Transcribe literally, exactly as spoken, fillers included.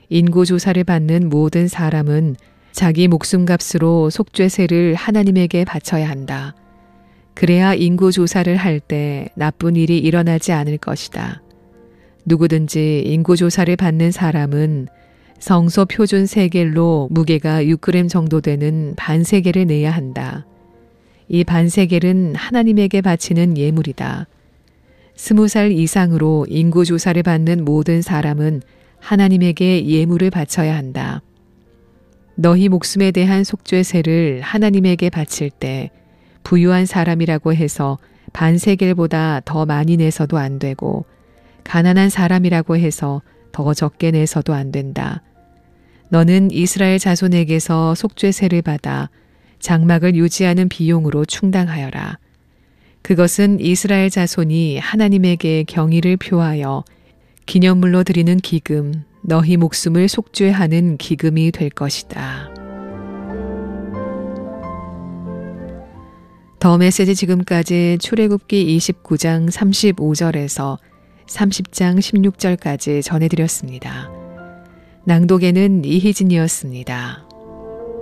인고조사를 받는 모든 사람은 자기 목숨값으로 속죄세를 하나님에게 바쳐야 한다. 그래야 인고조사를 할 때 나쁜 일이 일어나지 않을 것이다. 누구든지 인고조사를 받는 사람은 성소 표준 세겔로 무게가 육 그램 정도 되는 반세겔을 내야 한다. 이 반세겔은 하나님에게 바치는 예물이다. 스무 살 이상으로 인고조사를 받는 모든 사람은 하나님에게 예물을 바쳐야 한다. 너희 목숨에 대한 속죄세를 하나님에게 바칠 때 부유한 사람이라고 해서 반세겔보다 더 많이 내서도 안 되고 가난한 사람이라고 해서 더 적게 내서도 안 된다. 너는 이스라엘 자손에게서 속죄세를 받아 장막을 유지하는 비용으로 충당하여라. 그것은 이스라엘 자손이 하나님에게 경의를 표하여 기념물로 드리는 기금, 너희 목숨을 속죄하는 기금이 될 것이다. 더 메시지 지금까지 출애굽기 이십구 장 삼십오 절에서 삼십 장 십육 절까지 전해드렸습니다. 낭독에는 이희진이었습니다.